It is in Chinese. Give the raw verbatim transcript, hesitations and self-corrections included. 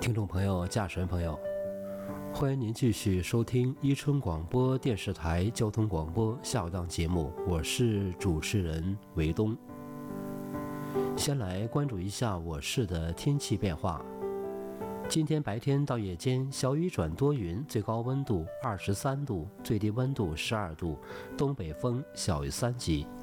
听众朋友、驾驶员朋友，欢迎您继续收听伊春广播电视台交通广播下午档节目，我是主持人维东。先来关注一下我市的天气变化。今天白天到夜间小雨转多云，最高温度二十三度，最低温度十二度，东北风小于三级。